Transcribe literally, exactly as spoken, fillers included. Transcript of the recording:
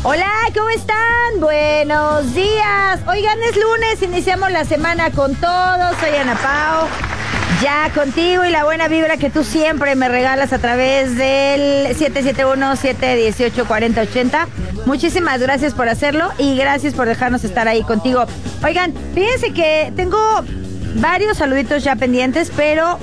Hola, ¿cómo están? Buenos días. Oigan, es lunes, iniciamos la semana con todo. Soy Ana Pao, ya contigo y la buena vibra que tú siempre me regalas a través del siete siete uno, siete uno ocho, cuatro cero ocho cero. Muchísimas gracias por hacerlo y gracias por dejarnos estar ahí contigo. Oigan, fíjense que tengo varios saluditos ya pendientes, pero